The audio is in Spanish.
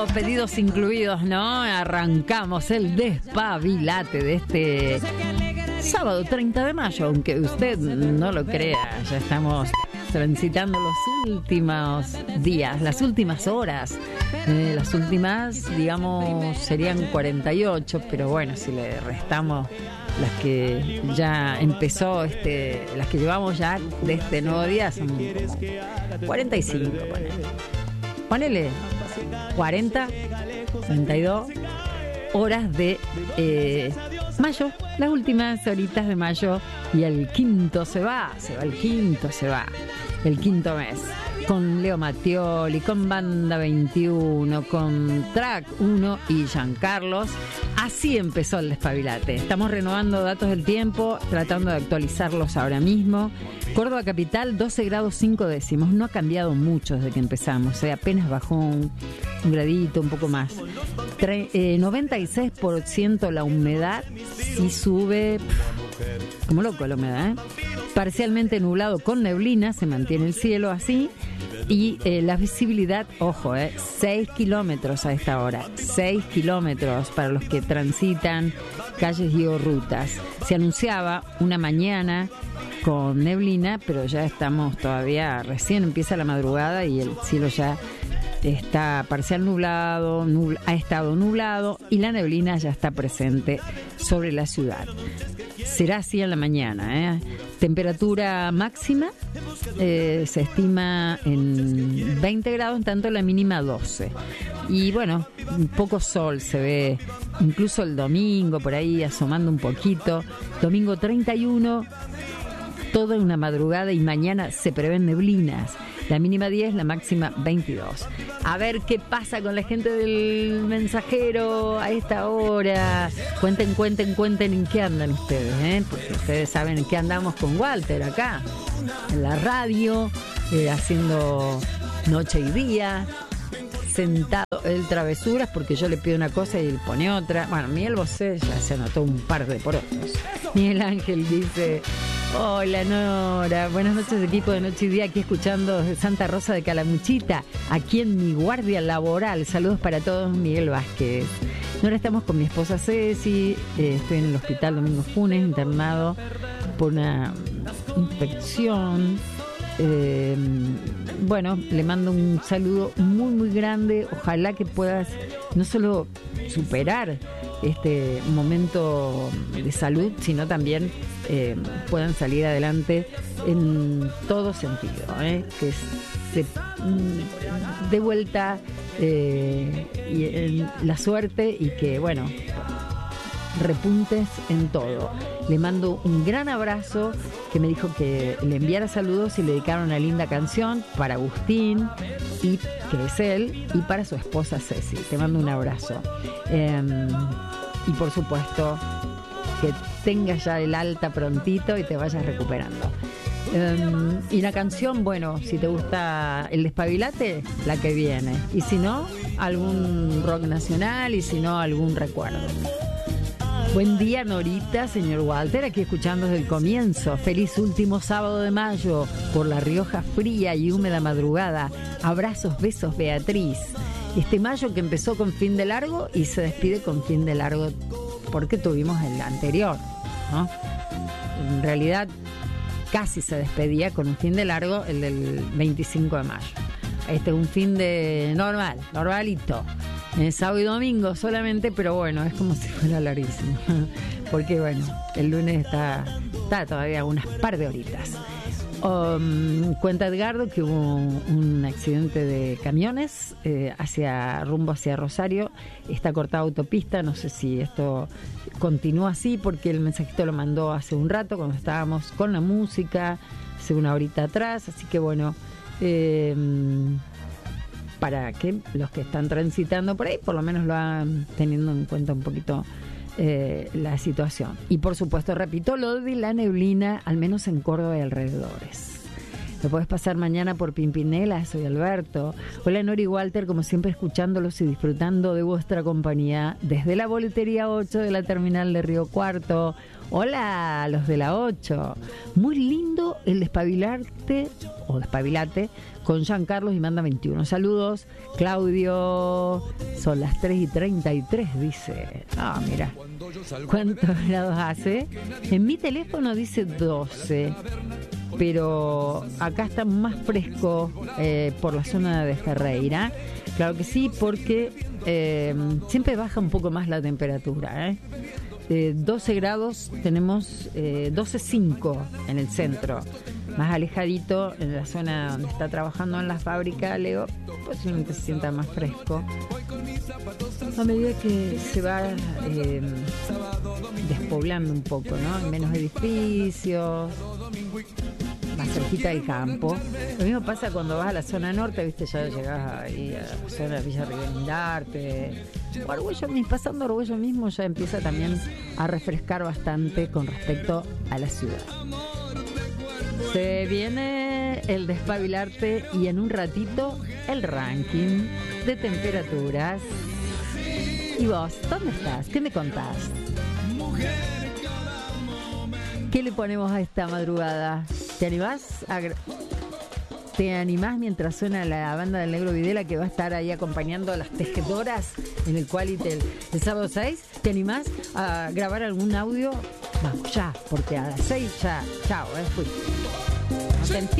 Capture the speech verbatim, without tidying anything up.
pedidos incluidos, ¿no? Arrancamos el despabilate de este sábado treinta de mayo, aunque usted no lo crea, ya estamos transitando los últimos días, las últimas horas, eh, las últimas, digamos, serían cuarenta y ocho, pero bueno, si le restamos las que ya empezó, este, las que llevamos ya de este nuevo día, son como cuarenta y cinco, ponele. Ponele cuarenta, treinta y dos horas de eh, mayo, las últimas horitas de mayo, y el quinto se va, se va el quinto, se va el quinto mes, con Leo Mattioli, con Banda veintiuno, con Track uno y Giancarlos. Así empezó el despabilate. Estamos renovando datos del tiempo, tratando de actualizarlos ahora mismo. Córdoba capital, doce grados cinco décimos. No ha cambiado mucho desde que empezamos, ¿eh? Apenas bajó un, un gradito, un poco más. Tre- eh, noventa y seis por ciento la humedad, sí sube pff, como loco la humedad, ¿eh? Parcialmente nublado con neblina, se mantiene el cielo así. Y eh, la visibilidad, ojo, eh, seis kilómetros a esta hora, seis kilómetros para los que transitan calles y o rutas. Se anunciaba una mañana con neblina, pero ya estamos todavía, recién empieza la madrugada y el cielo ya está parcial nublado, nubl- ha estado nublado y la neblina ya está presente sobre la ciudad. Será así en la mañana, ¿eh? Temperatura máxima eh, se estima en veinte grados, en tanto la mínima doce. Y bueno, un poco sol se ve, incluso el domingo por ahí asomando un poquito. Domingo treinta y uno, toda una madrugada, y mañana se prevén neblinas. La mínima diez, la máxima veintidós. A ver qué pasa con la gente del mensajero a esta hora. Cuenten, cuenten, cuenten en qué andan ustedes, ¿eh? Porque ustedes saben en qué andamos con Walter acá, en la radio, eh, haciendo noche y día, sentado el travesuras, porque yo le pido una cosa y él pone otra. Bueno, Miguel Bosé ya se anotó un par de porotos. Miguel Ángel dice: hola Nora, buenas noches equipo de Noche y Día, aquí escuchando desde Santa Rosa de Calamuchita, aquí en mi guardia laboral. Saludos para todos, Miguel Vázquez. Nora, estamos con mi esposa Ceci, eh, estoy en el hospital Domingo Funes, internado por una infección. Eh, bueno, le mando un saludo muy muy grande, ojalá que puedas no solo superar este momento de salud, sino también eh, puedan salir adelante en todo sentido, ¿eh? Que se de vuelta eh, y en la suerte, y que bueno, repuntes en todo. Le mando un gran abrazo, que me dijo que le enviara saludos y le dedicaron una linda canción para Agustín, y que es él, y para su esposa Ceci. Te mando un abrazo. Eh, y por supuesto que tengas ya el alta prontito y te vayas recuperando. Um, y la canción, bueno, si te gusta el despabilate, la que viene, y si no, algún rock nacional, y si no, algún recuerdo. Buen día, Norita, señor Walter, aquí escuchando desde el comienzo. Feliz último sábado de mayo por La Rioja, fría y húmeda madrugada. Abrazos, besos, Beatriz. Este mayo que empezó con fin de largo y se despide con fin de largo, porque tuvimos el anterior, ¿no? En realidad casi se despedía con un fin de largo, el del veinticinco de mayo. Este es un fin de normal, normalito. En sábado y domingo solamente, pero bueno, es como si fuera larguísimo. Porque bueno, el lunes está, está todavía unas par de horitas. Um, cuenta Edgardo que hubo un, un accidente de camiones eh, hacia rumbo hacia Rosario. Está cortada autopista, no sé si esto continúa así, porque el mensajito lo mandó hace un rato cuando estábamos con la música, hace una horita atrás. Así que bueno, eh, para que los que están transitando por ahí por lo menos lo hagan teniendo en cuenta un poquito eh, la situación. Y por supuesto, repito, lo de la neblina, al menos en Córdoba y alrededores. Lo podés pasar mañana por Pimpinela, soy Alberto. Hola Nori y Walter, como siempre escuchándolos y disfrutando de vuestra compañía desde la boletería ocho de la terminal de Río Cuarto. Hola, los de la ocho. Muy lindo el despabilarte o despabilate con Giancarlos y Manda veintiuno. Saludos, Claudio. Son las tres y treinta y tres, dice. Ah, mira. ¿Cuántos grados hace? En mi teléfono dice doce. Pero acá está más fresco eh, por la zona de Ferreira. Claro que sí, porque eh, siempre baja un poco más la temperatura, ¿eh? Eh, doce grados, tenemos eh, doce coma cinco en el centro. Más alejadito, en la zona donde está trabajando en la fábrica, Leo, posiblemente se sienta más fresco. A medida que se va eh, despoblando un poco, ¿no? Menos edificios, más cerquita del campo. Lo mismo pasa cuando vas a la zona norte, viste, ya llegás ahí a la zona de Villa Rivendarte. Orgullo mismo, pasando Orgullo mismo ya empieza también a refrescar bastante con respecto a la ciudad. Se viene el despabilarte y en un ratito el ranking de temperaturas. ¿Y vos? ¿Dónde estás? ¿Qué me contás? ¿Qué le ponemos a esta madrugada? ¿Te animás a... ¿Te animás mientras suena la banda del Negro Videla que va a estar ahí acompañando a las tejedoras en el Quality el, el sábado seis? ¿Te animás a grabar algún audio? Vamos, ya, porque a las seis ya, chao, eh, fui. Atención.